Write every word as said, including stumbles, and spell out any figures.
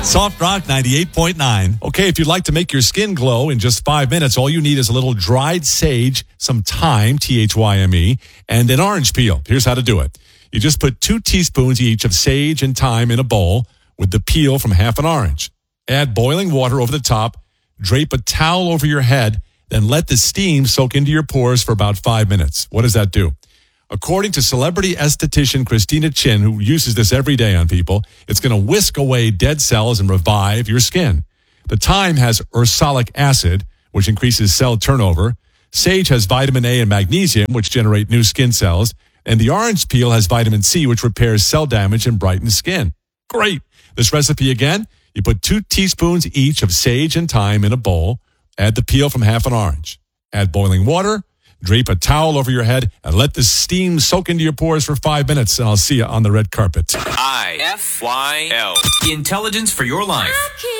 Soft Rock ninety-eight point nine. Okay, if you'd like to make your skin glow in just five minutes, all you need is a little dried sage, some thyme, T H Y M E, and an orange peel. Here's how to do it. You just put two teaspoons each of sage and thyme in a bowl with the peel from half an orange. Add boiling water over the top, drape a towel over your head, then let the steam soak into your pores for about five minutes. What does that do? According to celebrity esthetician Christina Chin, who uses this every day on people, it's going to whisk away dead cells and revive your skin. The thyme has ursolic acid, which increases cell turnover. Sage has vitamin A and magnesium, which generate new skin cells. And the orange peel has vitamin C, which repairs cell damage and brightens skin. Great. This recipe again, you put two teaspoons each of sage and thyme in a bowl. Add the peel from half an orange. Add boiling water. Drape a towel over your head and let the steam soak into your pores for five minutes, and I'll see you on the red carpet. I F Y L. Intelligence for your life.